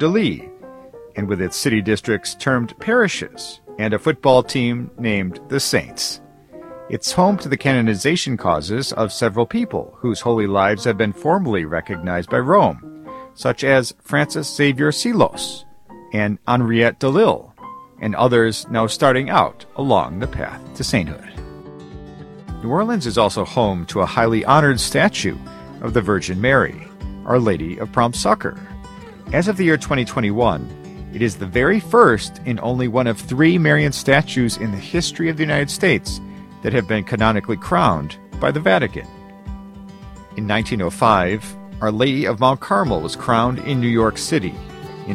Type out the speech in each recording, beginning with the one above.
Fleur-de-Lis, and with its city districts termed parishes, and a football team named the Saints. It's home to the canonization causes of several people whose holy lives have been formally recognized by Rome, such as Francis Xavier Silos and Henriette de Lille, and others now starting out along the path to sainthood. New Orleans is also home to a highly honored statue of the Virgin Mary, Our Lady of Prompt Succor. As of the year 2021, it is the very first and only one of 3 Marian statues in the history of the United States that have been canonically crowned by the Vatican. In 1905, Our Lady of Mount Carmel was crowned in New York City. In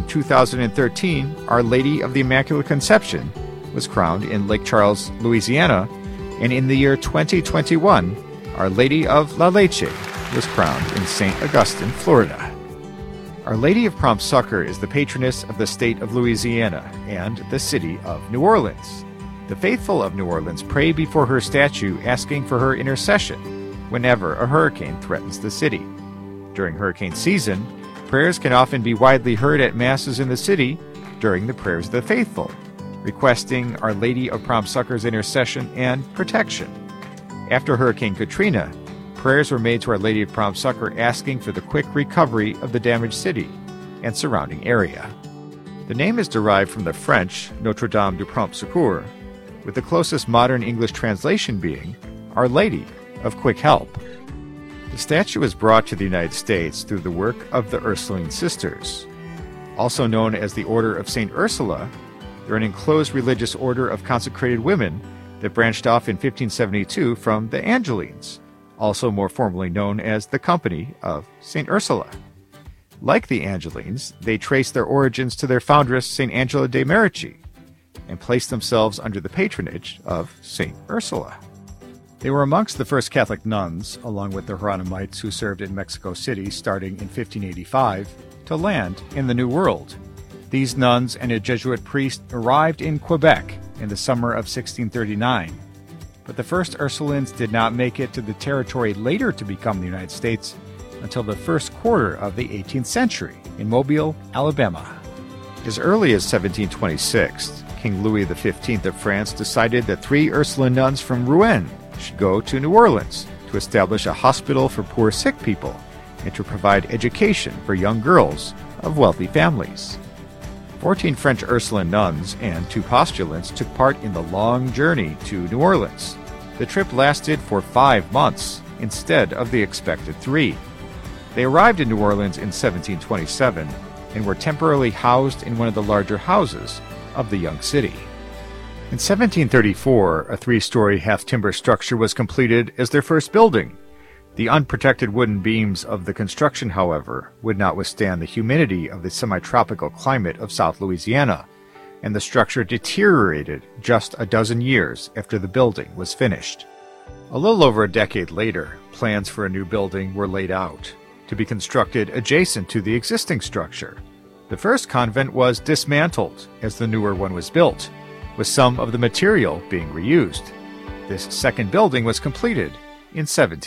2013, Our Lady of the Immaculate Conception was crowned in Lake Charles, Louisiana, and in the year 2021, Our Lady of La Leche was crowned in St. Augustine, Florida. Our Lady of Prompt Succor is the patroness of the state of Louisiana and the city of New Orleans. The faithful of New Orleans pray before her statue asking for her intercession whenever a hurricane threatens the city. During hurricane season, prayers can often be widely heard at masses in the city during the prayers of the faithful, requesting Our Lady of Prompt Succor's intercession and protection. After Hurricane Katrina, prayers were made to Our Lady of Prompt Succor asking for the quick recovery of the damaged city and surrounding area. The name is derived from the French Notre Dame du Prompt Secours, with the closest modern English translation being Our Lady of Quick Help. The statue was brought to the United States through the work of the Ursuline Sisters. Also known as the Order of St. Ursula, they're an enclosed religious order of consecrated women that branched off in 1572 from the Angelines, also more formally known as the Company of St. Ursula. Like the Angelines, they trace their origins to their foundress, St. Angela de Merici, and placed themselves under the patronage of St. Ursula. They were amongst the first Catholic nuns, along with the Hieronymites who served in Mexico City starting in 1585, to land in the New World. These nuns and a Jesuit priest arrived in Quebec in the summer of 1639, but the first Ursulines did not make it to the territory later to become the United States until the first quarter of the 18th century in Mobile, Alabama. As early as 1726, King Louis XV of France decided that 3 Ursuline nuns from Rouen should go to New Orleans to establish a hospital for poor sick people and to provide education for young girls of wealthy families. 14 French Ursuline nuns and 2 postulants took part in the long journey to New Orleans. The trip lasted for 5 months instead of the expected 3. They arrived in New Orleans in 1727 and were temporarily housed in one of the larger houses of the young city. In 1734, a 3-story half-timber structure was completed as their first building. The unprotected wooden beams of the construction, however, would not withstand the humidity of the semi-tropical climate of South Louisiana, and the structure deteriorated just a dozen years after the building was finished. A little over a decade later, plans for a new building were laid out, to be constructed adjacent to the existing structure. The first convent was dismantled as the newer one was built, with some of the material being reused. This second building was completed in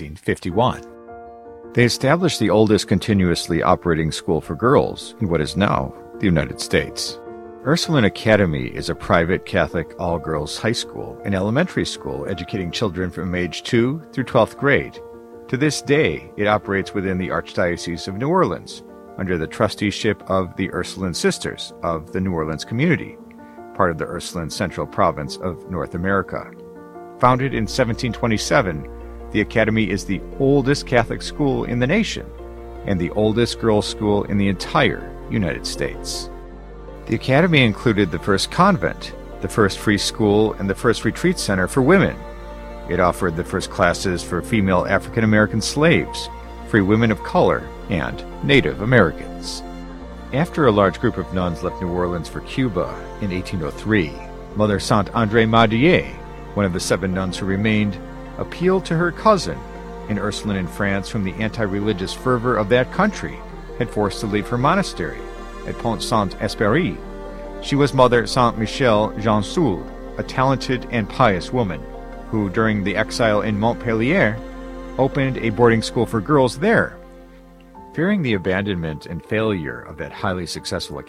1751. They established the oldest continuously operating school for girls in what is now the United States. Ursuline Academy is a private Catholic all-girls high school and elementary school educating children from age 2 through 12th grade. To this day, it operates within the Archdiocese of New Orleans under the trusteeship of the Ursuline Sisters of the New Orleans community, part of the Ursuline Central Province of North America. Founded in 1727, the Academy is the oldest Catholic school in the nation and the oldest girls' school in the entire United States. The Academy included the first convent, the first free school, and the first retreat center for women. It offered the first classes for female African American slaves, free women of color, and Native Americans. After a large group of nuns left New Orleans for Cuba in 1803, Mother Sainte Andre Madier, one of the 7 nuns who remained, appealed to her cousin, an Ursuline in France whom the anti-religious fervor of that country had forced to leave her monastery at Pont Saint-Esprit. She was Mother Saint-Michel Jean Soul, a talented and pious woman, who during the exile in Montpellier opened a boarding school for girls there. Fearing the abandonment and failure of that highly successful